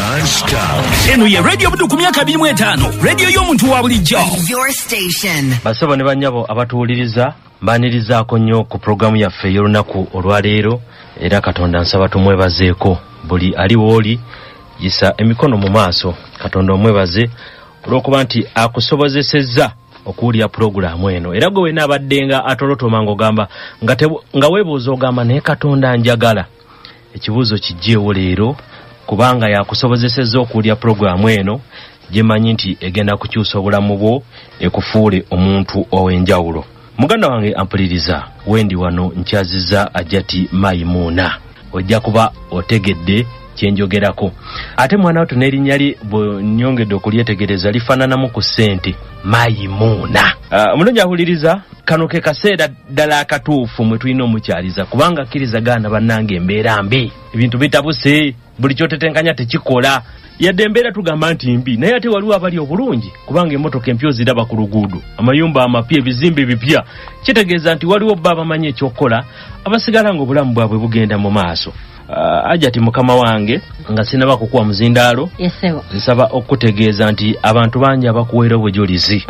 non-stop. Eno ye radio budu ku myaka 25. Radio y'omuntu wa bulijjo. Your station. Basaba ne banyabo abatuwuliriza mbanirizaako nnyo ku programu yaffe y'olunaku olwaleero era Katonda nsaba tumwebazeeko buli ali wooli yisa emikono mu maaso Katonda omwebaze olw'okuba nti akusobozesezza okuwulira programu eno era gwe wena abaddenga atolotoma ng'ogamba nga weebuuza ogamba naye Katonda njagala ekibuuzo kijjeewo leero kubanga yakusobozesezza okuwulira programu eno gyemanyi nti egenda kukyusa obulamu bwo ekufuule omuntu ow'enjawulo. Muganda wange ampuliriza wendi wano nkyazizza Ajati Maimuna ojja kuba otegedde kyenjogerako ate mwana wetu n'erinnya lye bwe nnyongedde okulyetegereza lifaananamu ku ssente Maimuna. Mulungi ahuliriza kano ke kaseera ddala akatuufu mwe tulina omukyaliza kubanga akkirizagana bannange embeera mbi ebintu bitabuse buli kyotetenkanya tekikola yadde embeera tugamba nti mbi naye ate waliwo abali obulungi kubanga emmotoka empyo ziraba ku luguudo amayumba amapya ebizimbe bipya kitegeeza nti waliwo bba abamanyi ekyokukola abasigala nga obulamu bwabwe bugenda mu maaso. Ajati mukama wange nga sinaba kukuwa muzindaalo nsaba okutegeeza nti abantu bangi abakuweera obujulizi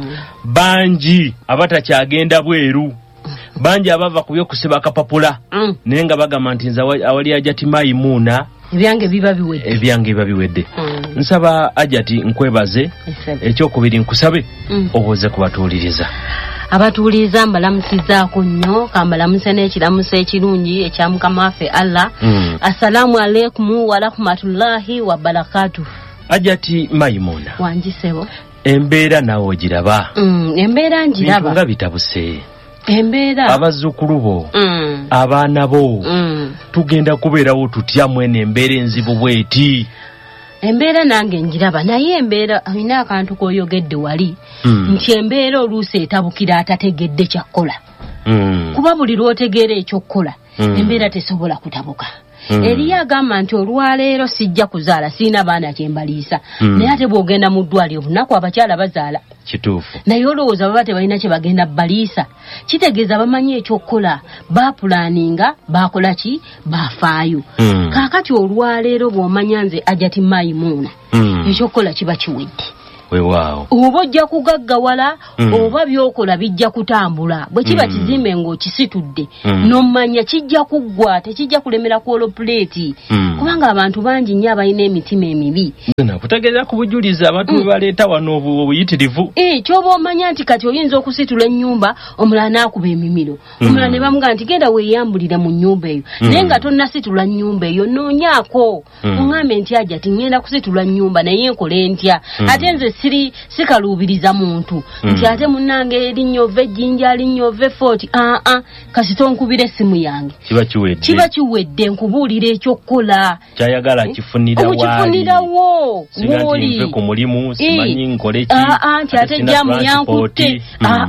bangi abatakyagenda bweru bangi abava ku by'okusiba akapapula naye nga bagamba nti nze awali Ajati Maimuna ebyange biba biwedde. Nsaba Ajati nkwebaze ekyokubiri nkusabe obuuze kubatuuliriza. Abatuuliriza mbalamusizaako nnyo kambalamuse n'ekiramuso ekirungi ekya Mukama waffe Allah. Assalamu alaikum wa rahmatullahi wa barakatuh. Ajati Maimuna wanjisebo embeera nawe ogiraba. Embeera njiraba nga bitabuse embeera abazzukulu bo abaana bo tugenda kubeerawo tutya mwene embeera enzibu bweti. Embeera nange njiraba naye embeera alina akantu koyogedde wali nti embeera oluusi etabukira atategedde kyakkola kuba buli lwotegeera ekyokkola embeera tesobola kutabuka. Eriyo agamba nti olwaleero sijja kuzaala siina baana kyembaliisa naye ate bw'ogenda mu ddwaliro bunaku abakyala bazaala kituufu naye olowooza baba tebalina kye bagenda baliisa kitegeeza bamanyi ekyokkola baapulaaninga baakola ki baafaayo. Kaakati olwaleero bw'omanya nze Ajati Maimuna ekyokkola kiba kiwedde weewaawo oba ojja kugaggawala oba byokola bijja kutambula bwe kiba kizimbe ng'okisitudde n'omanya kijja kuggwa tekijja kulemera ku olopuleeti kubanga abantu bangi nnyo abalina emitima emibi. Kutegeeza ku bujulizi abantu bwe baleeta wano obuyitirivu kyoba omanya nti kati oyinza okusitula ennyumba omulala n'akuba emimiro omulala ne bamugamba nti genda weeyambulire mu nnyumba eyo naye nga tonnasitula nnyumba eyo noonyaako oŋŋambe nti Ajati ngenda kusitula nnyumba naye nkole ntya ate nze sikaluubiriza muntu nti ate munnange erinnya ove ejjinja linnya ove 40 kasita onkubira essimu yange kiba kiwedde nkubuulira ekyokkola kyayagala kifunirawo woli ku mulimu simanyi nkole ki nti ate jamu yankutte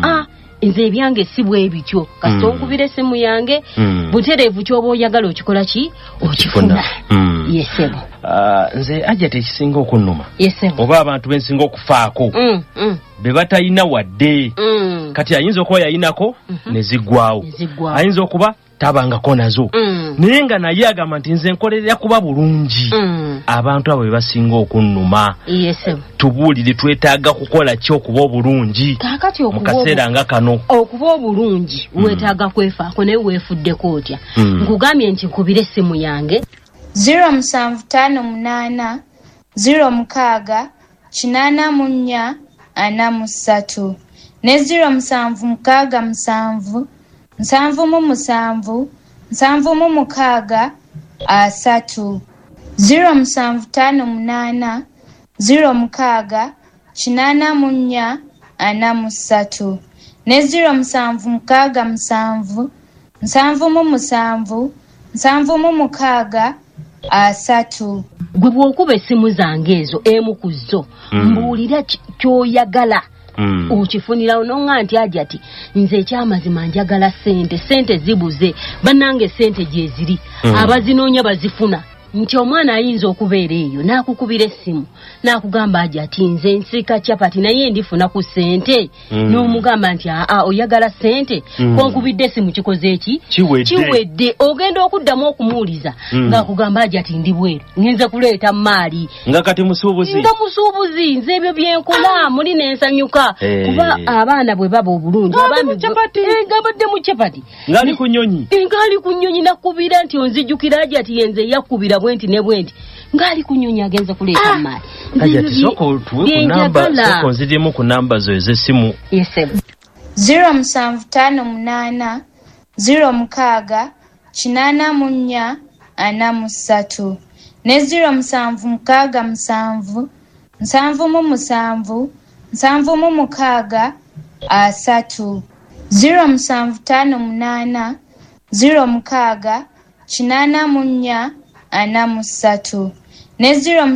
nze ebyange si bwe bityo kasita onkubira essimu yange butereevu ky'oba oyagala okikola ki okifuna. Yesebo nze Ajati ekisinga okunnuma yesebo oba abantu bensinga okufaako be batalina wadde kati ayinza okuba yayinako ne ziggwawo ayinza okuba tabangako nazo naye nga naye agamba nti nze nkolerera kuba bulungi. Abantu abo be basinga okunnuma tubuulire twetaaga kukola ki okuba obulungi mu kaseera nga kano. Okuba obulungi weetaaga kwefaako naye weefuddeko otya. Nkugambye nti nkubira essimu yange 0758 06 84 43 ne 0767 777 776 3 0758 06 84 43 ne 0767 777 776 3. Gwe bw'okuba essimu zange ezo emu ku zo mbuulira ky'oyagala okifunira ononga nti Ajati nze ekyamazima njagala sente zibuze bannange sente gye ziri abazinoonya bazifuna nti omwana ayinza okubeera eyo n'akukubira essimu n'akugamba ati nze nsika chapati naye ndifuna ku ssente n'omugamba nti oyagala ssente konkubidde essimu kikoze eki kiwedde ogenda okuddamu okumuuliza ng'akugamba ati ndi bweru ngenze kuleeta maali nga kati musuubuzi nze ebyo byenkola muli n'ensanyuka kuba abaana bwe baba obulungi ngabadde mu chapati ngali ku nnyonyi nakubira nti onzijjukira ati yenze yakubira bwenti ne bwenti ngali ku nnyonyi agenze kuleeta maali soko nzirimu ku namba zo ez'essimu 0758 06 84 43 ne 0767 777 776 3 0758 06 84 43 ne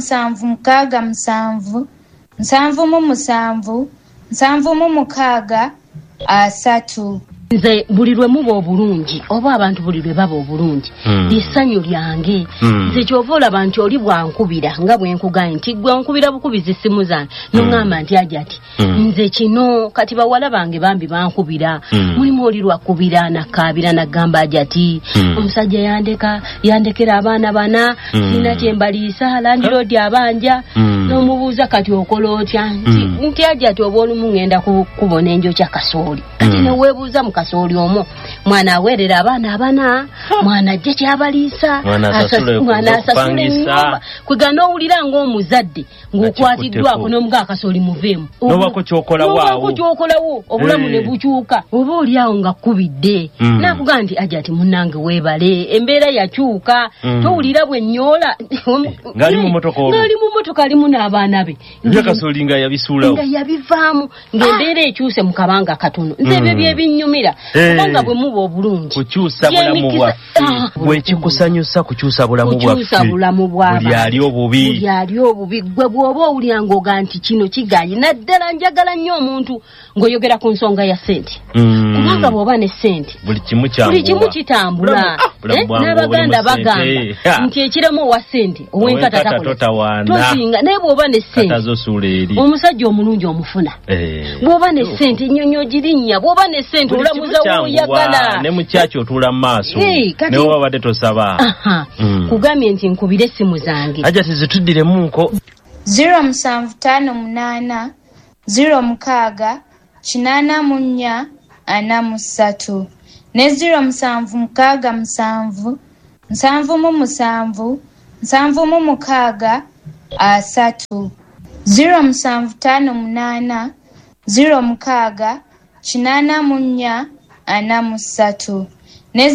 0767 777 776 3 nze buli lwe muba obulungi oba abantu buli lwe baba obulungi lissanyu lyange nze kyova olaba nti oli bwankubira nga bwenkugaye nti gwe nkubira bukubiza essimu zange noŋŋamba nti ati nze kino kati bawala bange bambi bankubira mulimu oli lwakubira nakkaabira naggamba ati omusajja yandekera abaana bana sina kyembaliisa landiroodi abanja n'omubuuza kati okola otya nti ati oba olumu ŋŋenda kubona enjokya kasooli kati neweebuuza kasooli omwo mwana aweerera abaana abana mwana ajje kyabaliisa mwana asasula ennyumba kwegana owulira ng'omuzadde ng'okwatiddwako n'omuga akasooli muveemu nobako kyokolawo obulamu ne bukyuka oba oli awo nga kkubidde nakugaa nti ati munnange weebale embeera yakyuka towulira bwe nnyola ng'ali mu motoka alimu n'abaana be akasooli nga yabisuulawo nga yabivaamu ng'embeera ekyuse mu kabanga katono nze ebyo byebinyumira kubanga bwe muba obulungi kukyusa bulamu bwaffe bwekikusanyusa kukyusa bulamu bwaffe buli ali obubi gwe bw'oba owulira ng'oga nti kino kigayi naddala njagala nnyo omuntu ng'oyogera ku nsonga ya ssente kubanga bw'oba ne ssente buli kimu kitambula n'abaganda bagamba nti ekiremu owa ssente ow'enkata tozinga naye bw'oba ne ssente omusajja omulungi omufuna bw'oba ne ssente nnyonyo girinnya bw'oba ne ssente olamuza woyagala ne mukyaki otuula mu maaso ne wabadde tosaba kugambye nti nkubire essimu zange aja tizituddiremunko 0758 06 84 43 ne 0767 777 776 3 0758 06 84 43 ne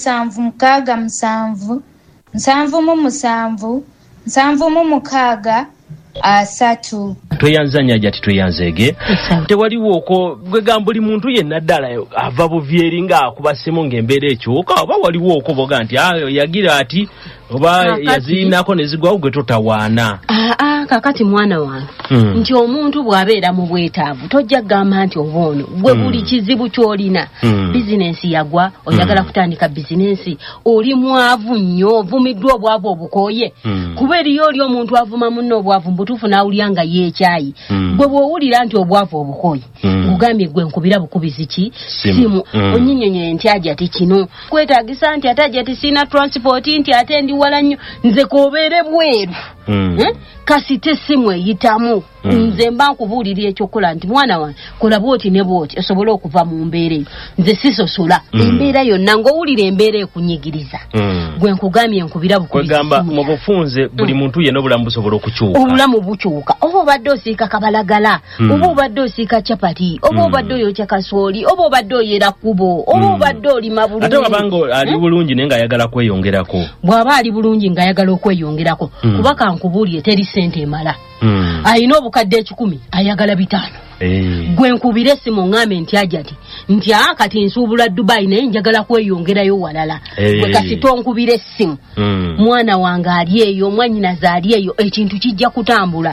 0767 777 776 3 tweyanzanya jati tweyanzege tewaliwo oko gwegamba buli muntu yenna ddala ava buvyeri nga akubasemo ng'embeera ekyuka oba waliwo oko boga nti yagira ati oba yaziinako ne zigwawo gwe totawaana kakati mwana wange nti omuntu bw'abeera mu bwetaavu tojja kugamba nti oba ono gwe buli kizibu ky'olina bizinensi yagwa oyagala kutandika bizinensi oli mwavu nnyo ovumiddwa obwavu obukooye kuba eriyo oli omuntu avuma munno obwavu mbutuufu n'awulira nga yeekyayi gwe bw'owulira nti obwavu obukooye ogambye gwe nkubira bukubizi ki simu onnyinyonyoye nti ati kino kwetaagisa nti ati sina transport nti ate ndi wala nnyo nze koobeere bweru kasite simu eyitamu nze mba nkubuulira ekyokola nti mwana wange kola bwoti ne bwoti osobole okuva mu mbeera eyo nze sisosola embeera yonna ng'owulira embeera ekunyigiriza gwe nkugambye nkubira bukwegamba mu bufunze buli muntu yenna obulamu busobola okukyuka obulamu bukyuka oba obadde osiika kabalagala oba obadde osiika capati oba obadde oyokya kasooli oba obadde oyera kkubo oba obadde olima bulungi ate wabanga ali bulungi naye ng'ayagala kweyongerako bw'aba ali bulungi ng'ayagala okweyongerako kuba kankubuulire teri ssente emala ayina obukadde 10 ayagala 5 gwe nkubire essimu ŋŋambe nti ati nti kati nsuubula Dubai naye njagala kweyongerayo walala gwe kasi tonkubire essimu mwana wange ali eyo mwannyinaze ali eyo ekintu kijja kutambula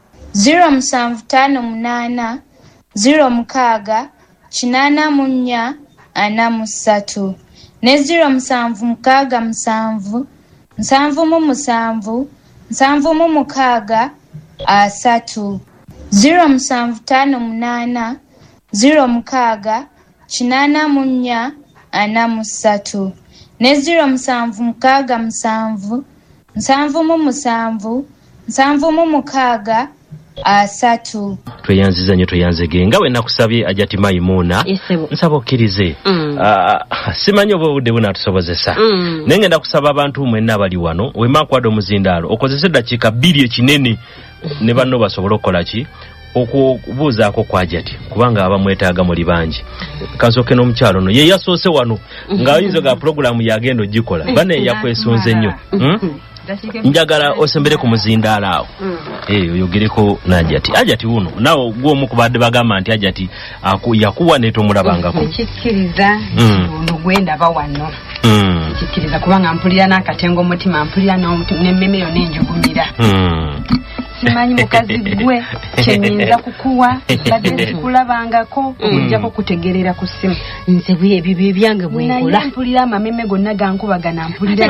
0758 06 84 43 ne 0767 7 7 3 0758 06 84 43 ne 0767 7 7 3 tweyanziza nnyo tweyanzege nga we nakusabye Ajati Maimuna nsaba okkirize simanyi oba obudde bunaatusobozesa naye ngenda kusaba abantu mwenna abali wano wemakwada omuzindaalo okozese eddakiika 2 ekinene ne banno basobole okukola ki okubuuzaako kwa Ajati kubanga abamwetaaga muli bangi kasooke n'omukyalo no ye yasoose wano ng'ayinza ga pulogulaamu yagenda ogikola bane yakwesunze nnyo njagala osembere ku muzindaalo awo oyogereko n'Ajati. Ajati wuno nawe gwomu kubadde bagamba nti Ajati yakuwa ne tomulabangako kikkiriza ono gwendaba wano kikkiriza kubanga mpulira n'akatengo mutima mpulira n'emmeme yonna enjugumira simanyi mukazi gwe kyenyinza kukuwa badde sikulabangako okujjako kutegerera ku ssimu nze ebyo byange bwenkola naye mpulira amameme gonna gankubagana mpulira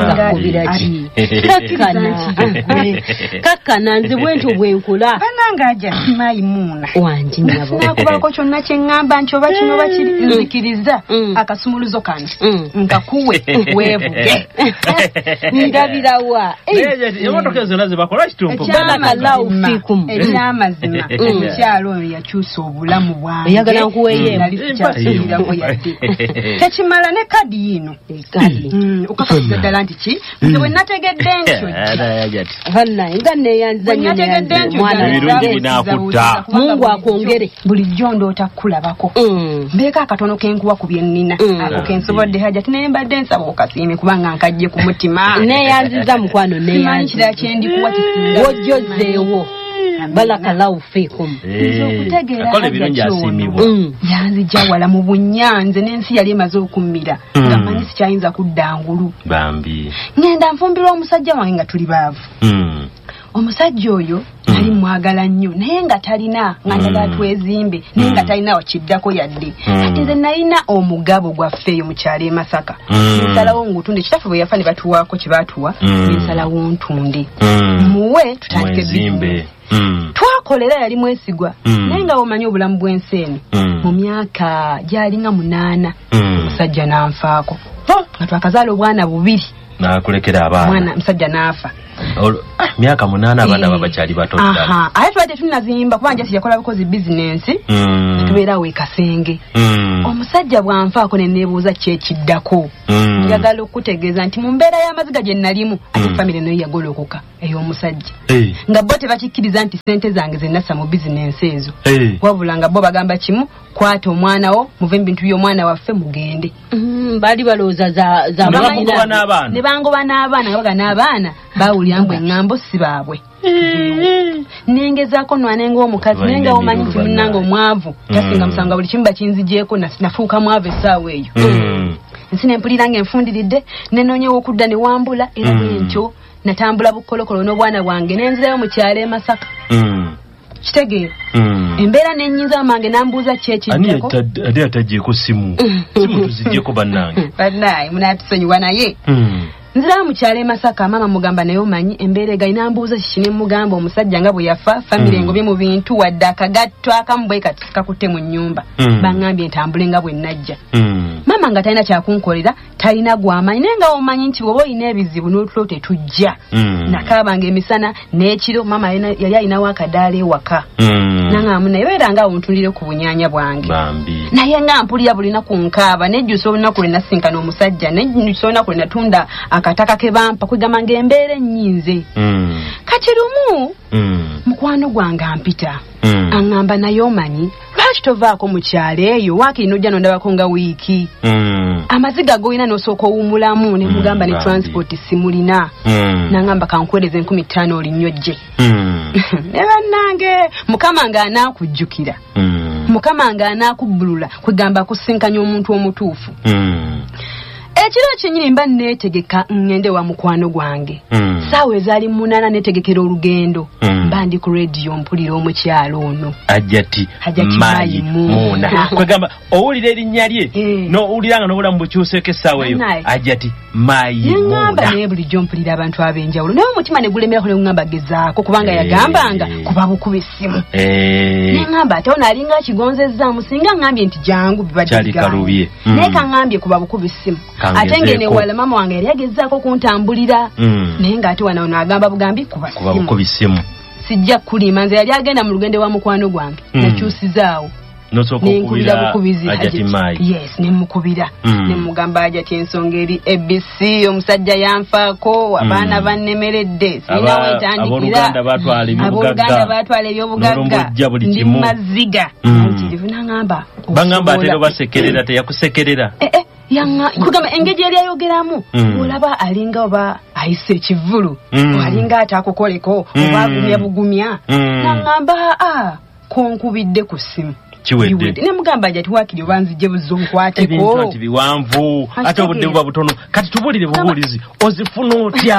kakkana nze bwentyo bwenkola bananga Ajati Maimuna wangi nyabo nakubako kyonna kye ŋŋamba nti oba kino oba kiri nzikiriza akasumuluzo kano nkakuwe weevuge ndabirawa emotoka ezo nazo bakola kitumpo ekyamazima omukyalo oyo yakyusa obulamu bwange oyagala nkuweeyo nalikyasubirako yadde tekimala ne kadi yino okakasiza ddala nti ki nze bwe nategedde ntyo nga neeyanziza nnyo Mungu akwongere bulijjo ndoota kulabako mbeeko akatono kenkuwa ku byennina ako kensobodde Ajati naye mbadde nsaba okasiime kubanga nkajje ku mutima neeyanziza mukwano neeyanzira kyendikuwa wojjozeewo barakallahu fikum akola ebirungi asiimibwa yanzija wala mu bunyanze n'ensi yali emaze okummira nga manyi sikyayinza kudda ngulu bambi ngenda nfumbirwa omusajja wange nga tuli baavu omusajja oyo nali mwagala nnyo naye nga talina nga njagala twezimbe naye nga talina wakiddako yadde ate nze nalina omugabo gwafeeyo mu kyalo e Masaka nsalawo ngutunde kitaffe bwe yafa ne batuwaako kye baatuwa nsalawo ntunde muwe tutandike bizimbe twakolera yali mwesigwa naye nga omanyi obulamu bw'ensi eno mu myaka gyalinga 8 omusajja n'anfaako nga twakazaala obwana 2 nakulekera abaana mwana musajja n'afa myaka 8 abaana babakyali bato ddala ate twadde tunazimba kubanga yakola bukozi bizinensi tubeerawo ekasenge omusajja bwanfaako ne neebuuza kyekiddako njagala okutegeeza nti mu mbeera y'amaziga gye nalimu ate famire nayo yagolokoka ey'omusajja nga bo tebakikkiriza nti sente zange ze nassa mu bizinensi ezo wabula nga bo bagamba kimu kwata omwana wo muve mu bintu by'omwana waffe mugende baali balowooza za ne bangoba n'abaana nga baga n'abaana bawulira mbu eŋŋambo si baabwe nengezaako nwanenga omukazi naye nga omanyi nti munnange omwavu tasinga musanga buli kimu bakinzigyeko nafuuka mwavu essaawa eyo nsi nempulira nga enfundiridde nenoonyewo okudda ne wambula era bwentyo natambula bukolokolo n'obwana bwange nenzirayo mu kyalo e Masaka kitegeera embeera nennyinza amange nambuuza kyekiddako ani atagyeko simu tuzigyeko bannange munaatusonyiwa naye nzirayo mu kyalo e Masaka maama mugamba naye omanyi embeera egalina mbuuza kiki ne mugamba omusajja nga bwe yafa famire engobye mu bintu wadde akagatto akamu bwe kati kakutte mu nnyumba baŋŋambye ntambule nga bwe najja maama nga talina kyakunkolera talina gw'amanyi naye nga omanyi nti bw'oba olina ebizibu n'otulo tetujja nakaabanga emisana n'ekiro maama yali alinawo akadaala ewaka naŋŋamu naye beera nga wuntulire ku bunyaanya bwange naye nga mpulira buli naku nkaaba nejjusa olunaku lwe nasinkana omusajja nejjusa olunaku lwe natunda akataka ke bampa kwegamba ng'embeera ennyinze kati lumu mukwano gwange ampita aŋŋamba naye omanyi lwaki tovaako mu kyalo eyo waakiri n'ojja nondabako nga wiiki amaziga g'olina n'osooka owummulamu ne mugamba ne transport simulina naŋŋamba kankuweereza 15,000 olinyojje ne bannange mukama ng'anaakujjukira mukama ng'anaakubbulula kwegamba kusinkanya omuntu omutuufu ekiro kyenyini mba neetegeka ngende wa mukwano gwange saawa ezaali 8 neetegekera olugendo mba ndi ku rediyo mpulira omukyalo ono Ajati Maimuna kwegamba owulira erinnya lye n'owulira nga n'obulamu bukyuseeko essaawa eyo Ajati Maimuna ngamba naye bulijjo mpulira abantu ab'enjawulo naye omutima ne gulemera ne ngamba gezaako kubanga yagambanga kuba bukuba essimu ne ngamba ate ono alinga akigonzezzaamu singa ngambye nti jangu bibadde naye kangambye kuba bukuba essimu ate ngene wala mama wange yali agezaako kuntambulira naye ng'ate wana ono agamba bugambi kuba essimu sijja kulima nze yali agenda mu lugendo wa mukwano gwange nakyusizaawo nenkubira bukubizi ajati mai yes nemukubira nemugamba ajati ensonga eri ABC omusajja yanfaako abaana bannemeredde sina wetandikira abooluganda batwala ebyobugagga ndi maziga nti ngamba bangamba atero basekerera teyakusekerera kugamba engeri yali ayogeramu olaba alinga oba ayise ekivulu alinga atakukoleko oba agumya bugumya nangamba konkubidde ku ssimu chiwedde ne mugamba ajati wakiri obanzije buzonkwateko ebintu ati biwanvu ate obudde buba butono kati tubulire bubulizi ozifuna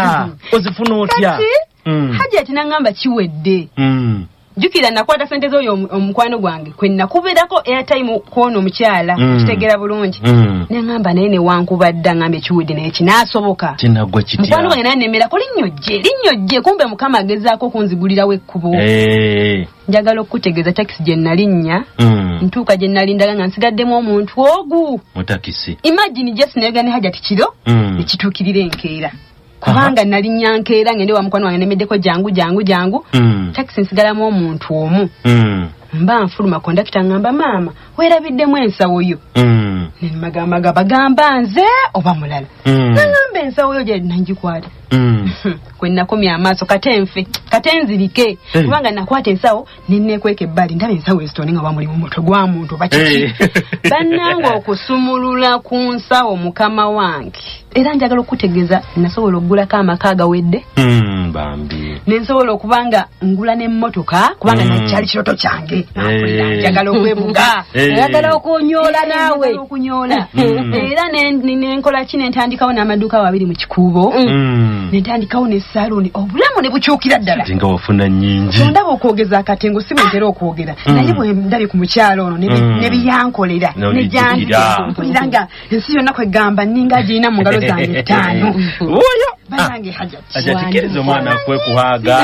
otya hajati nangamba chiwedde jukira nakwata sente zo omukwano gwange kwe nakuberako airtime kono omukyala kitegera bulungi ne ngamba naye ne wankubadda ngambe chiwedde naye kinaasoboka kinagwa kitya mukwano gwange nanemera ko linnyojje kumbe mukama agezaako kunzigulirawo ekkubo njagala okutegeeza takisi gye nalinnya ntuuka gye nalindaga nga nsigaddemu omuntu ogu mutakisi imagine just nayoga ne hajati kiro ekituukirira enkeera kubanga nalinnya nkeera ngende wa mukwano wange nemeddeko jangu takisi nsigalamu omuntu omu mba nfuluma kondakita ngamba maama weerabiddemu ensawo yo nemagamaga bagamba nze oba mulala nangamba ensawo yo gye nangikwata kwe nakomya amaaso kate nzirike kubanga nakwata ensawo nennekweka ebbali ndaba ensawo ezitone nga bamuli mu mutwe gwa muntu bakiki bannanga okusumulula ku nsawo mukama wange era njagala okutegeeza nasobola okugulako amaka agawedde bambi nensobola okubanga ngula n'emmotoka kubanga nakyali kiroto kyange njagala okwebuga njagala okunyoola naawe okunyoola era nenkola ki nentandikawo n'amaduuka abiri mu kikuubo nentandikawo n'essaaluni obulamu ne bukyukira ddala nga wafuna nnyingi ondaba okwogeza akatengo si bwentera okwogera naye bwe ndabye ku mukyalo ono ne biyankolera ne jandimpulira nga ensi yonna kwegamba ninga agirina mu ngalo zange ttaano oyo banange ajatikiriza omwana kwekuhaaga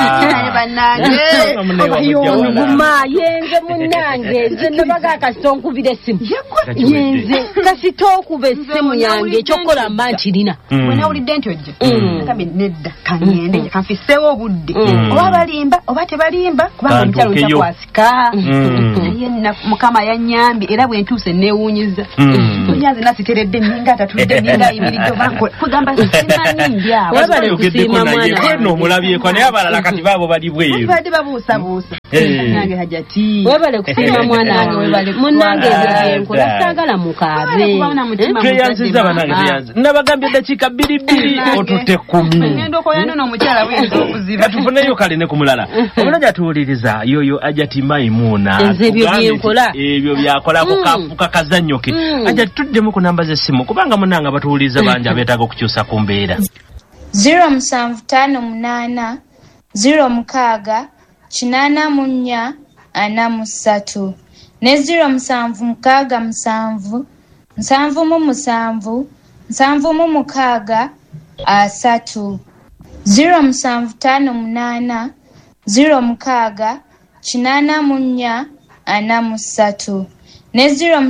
onguma yenze munange nze nabaga kasito nkubira essimu yenze kasito okuba essimu yange ekyokukola mba nkirina bwe nawulidde nti ojja nakambe nedda kangende kanfiseewo obudde oba balimba oba tebalimba kubanga omukyalo ntakwasika naye mukama yannyambye era bwe ntuuse neewuunyiza onyanze nasiteredde ninga atatudde ninga ayimiridde kugamba simanyi ndyawo wabale kusiima mwana n'omulabyeko naye abalala kati baabo bali bweru badde babuusabuusa nange hajati webale kusiima mwana wange munnange ebyenkola saagala mukaabe tweyanziza banange tweyanziza nabagambye eddakiika 2 otutte 10 ngenda okoyano n'omukyala bwenza okuziba tufuneyo kale ne ku mulala omulala tuwuliriza yoyo ajati Maimuna ebyo byakolako kafuka kazannyo ke ajati tuddemu ku namba z'essimu kubanga munanga batuwuliriza bangi abeetaaga okukyusa ku mbeera 0758 06 84 43 ne 0767 777 776 3 0758 06 84 43 ne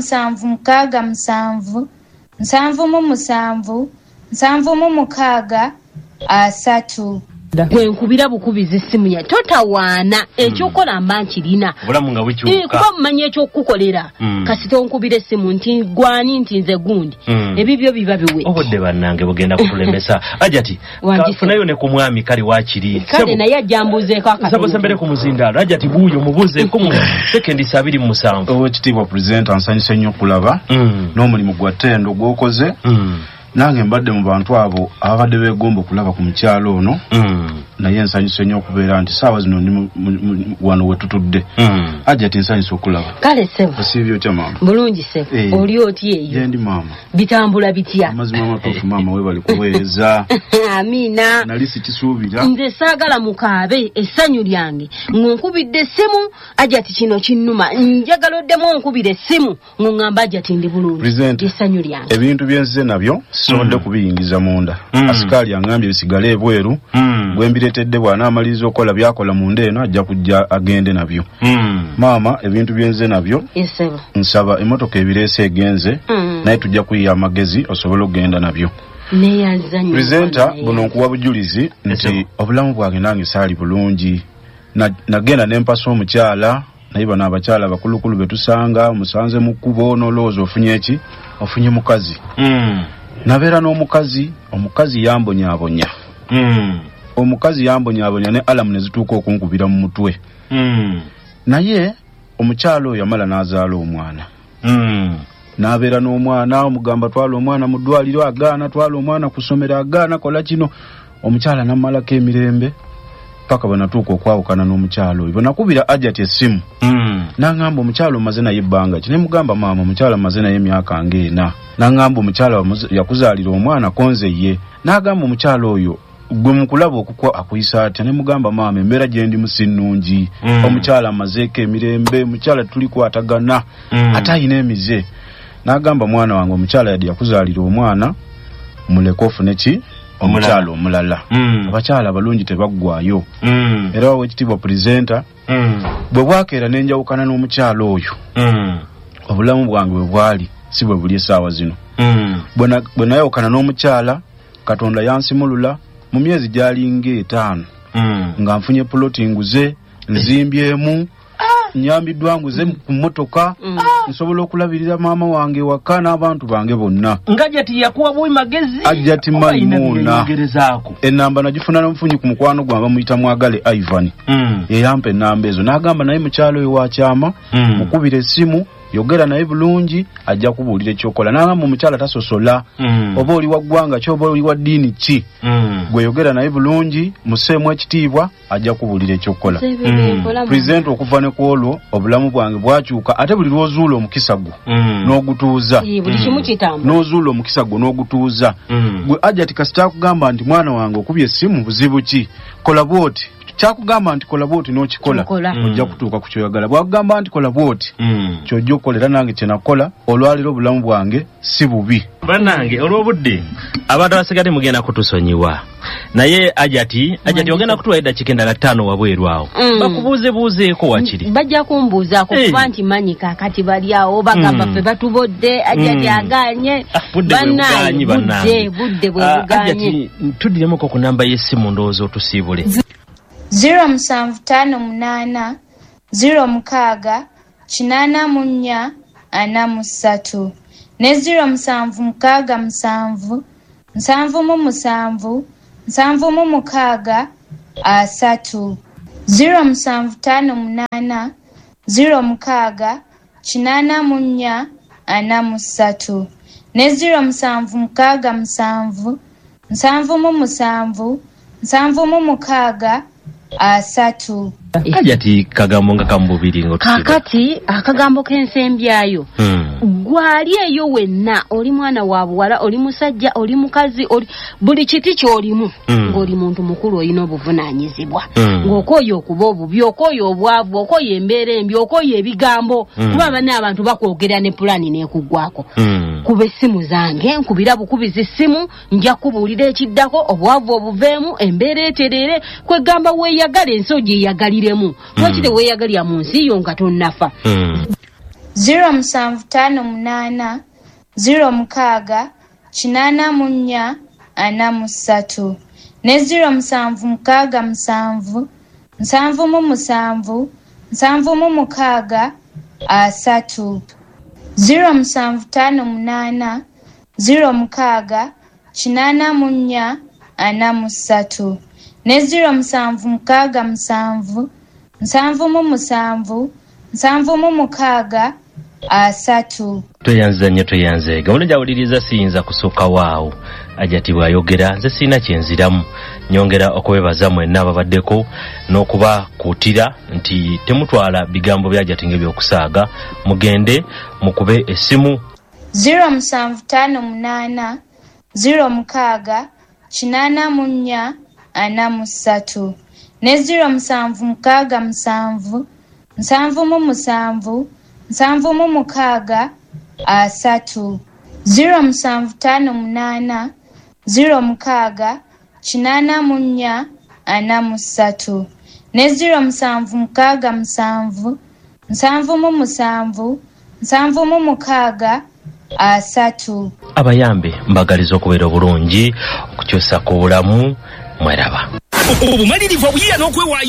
0767 777 776 3 gwenkubira bukubiza essimu ya totawaana ekyokola mba nkirina obulamu nga bukyuka kuba mumanyi ekyokukolera kasito nkubira essimu nti gwani nti nze gundi ebibyo biba biwe obudde bannange bugenda kutulemesa ajati kafunayo ne ku mwami kali wakiri kale naye ajambuzeeko akasabosa mbere ku muzindaalo ajati buuyo mubuuzeeko mu sekendi 27 owekitiibwa pulezidenti ansanyusa nnyo okulaba n'omulimu gwa ttendo gw'okoze nange mbadde mu bantu abo abadde beegomba okulaba ku mukyalo ono naye nsanyuse nnyo okubeera nti saawa zino ndi wano we tutudde ajati nsanyuse okulaba kale ssebo osiibye otya maama bulungi ssebo oli otya eyo gye ndi maama bitambula bitya amazima amatuufu maama weebali kuweereza amiina nali sikisuubira nze saagala mukaabe essanyu lyange ng'onkubidde essimu ajati kino kinnuma njagala oddemu onkubira essimu ng'oŋŋamba ajati ndi bulungi essanyu lyange ebintu byenzize nabyo sonde kubiyingiza munda asikali angambye bisigale ebweru gwembiretedde bwana amalizo okola byakola munda eno ajja kujja agende nabyo mama ebintu byenze nabyo nsaba emotoka ebirese egenze naye tujja kuyiya amagezi osobola okugenda nabyo presenter buno nkuwa bujulizi nti obulamu bwange nange saali bulungi nagenda nempasa omukyala naye bano abakyala bakulukulu betusanga musanze mu kkubo n'olowooza ofunye eki ofunye mukazi nabeera n'omukazi omukazi yambonyaabonya omukazi yambonyaabonya ne alamu ne zituuka okunkubira mu mutwe naye omukyala oyo yamala n'azaala omwana nabeera n'omwana omugamba twala omwana mu ddwaliro agaana twala omwana ku ssomero agaana kola kino omukyala namalako emirembe paka banatuuka okwawukana n'omukyalo oyo banakubira ajati essimu nangamba omukyalo omaze naye ebbanga ki ne mugamba maama omukyalo amaze naye emyaka ng'ena nangamba omukyalo yakuzaalira omwana konze ye nagamba omukyalo oyo gwe mukulaba okukwa akuyisa atya ne mugamba maama embeera gye ndi musinnungi omukyalo amazeeko emirembe omukyala tulikwatagana ate ayina emize nagamba mwana wange omukyala yadde yakuzaalira omwana muleke ofune ki omukyalo omulala abakyala abalungi tebaggwayo era wekitiibwa presenter bwe bwakeera nenjawukana n'omukyalo oyo obulamu bwange bwe bwali si bwe buli essaawa zino bwe nayawukana n'omukyala katonda yansimulula mu myezi gyalinga 5 nga nfunye puloti nguze nzimbyemu nyambiddwa nguze ku mmotoka nsobola okulabirira maama wange waka n'abantu bange bonna ngajati yakuwa boyi magezi ajati maimuna enamba nagifuna n'omufunyi ku mukwano gwange muyita mwagale Ivan yampa enamba ezo n'agamba naye mukyalo oyo wakyama mukubira essimu yogera naye bulungi ajja kubuulira ekyokola n'agamba omukyala tasosola oba oli wa ggwanga ki oba oli wa ddiini ki gwe yogera naye bulungi museemu ekitiibwa ajja kubuulira ekyokola present okuva ne ku olwo obulamu bwange bwakyuka ate buli lw'ozuula omukisa gwo n'ogutuuza n'ozuula omukisa gwo n'ogutuuza gwe ajati kasita akugamba nti mwana wange okubye essimu buzibu ki kola bwoti kyakugamba nti kola bwoti n'okikola ojja kutuuka ku kyoyagala bwakugamba nti kola bwoti kyojja okukolera nange kyenakola olwaliro obulamu bwange si bubi bannange olw'obudde abantu abasigadde mugenda kutusonyiwa naye ajati ogenda kutuwa eddakiika endala 5 wabweru awo bakubuuzebuuzeeko wakiri bajja kumbuuzaako kuba nti manyi kaakati bali awo bagamba ffe batubodde ajati aganye budde bwe buganye tuddiremuko ku namba y'essimu ndowooza otusiibule 0758 06 84 43 ne 0767 777 776 3 0758 06 84 43 ne 0767 777 776 3 ajati kagambo nga kambubiri ngotusiba kakati akagambo k'ensembyayo gwali eyo wenna oli mwana wa buwala oli musajja oli mukazi oli buli kiti ky'olimu ng'oli muntu mukulu olina obuvunaanyizibwa ng'okooye okuba obubi okooye obwavu okooye embeera embi okooye ebigambo kuba bane abantu bakwogera ne pulani n'ekuggwako kuba essimu zange nkubira bukubizi essimu nja kubuulira ekiddako obwavu obuveemu embeera eterere kwegamba weeyagala ensoji eyagaliremu lwaki teweeyagalya mu nsi yo nga tonnafa 0758 06 84 43 ne 0767 777 776 3 0758 06 84 43 ne 0767 777 776 3 toyanze gawuno jawuliriza siyinza kusooka waawo ajati bw'ayogera nze sirina kyenziramu nyongera okubebaza mwenna ababaddeko n'okuba kuutira nti temutwala bigambo byajati ng'ebyokusaaga mugende mukube essimu 0758 06 84 43 ne 0767 777 776 3 0758 06 84 43 ne 0767 777 776 3. Abayambe mbagaliza okubeera obulungi okukyusa ku bulamu mweraba obumalirivu obuyiya n'okwewaayo